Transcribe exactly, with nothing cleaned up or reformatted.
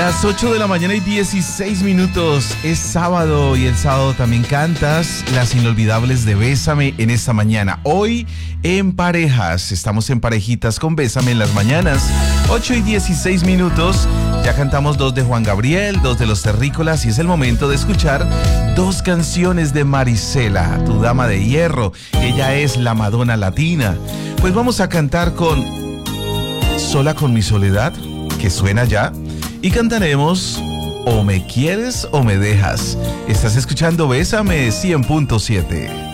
Las ocho de la mañana y dieciséis minutos. Es sábado y el sábado también cantas las inolvidables de Bésame en esta mañana. Hoy en parejas, estamos en parejitas con Bésame en las mañanas. ocho y dieciséis minutos. Ya cantamos dos de Juan Gabriel, dos de Los Terrícolas y es el momento de escuchar dos canciones de Marisela, tu dama de hierro. Ella es la Madonna latina. Pues vamos a cantar con Sola con mi soledad, que suena ya. Y cantaremos O me quieres o me dejas. Estás escuchando Bésame cien punto siete.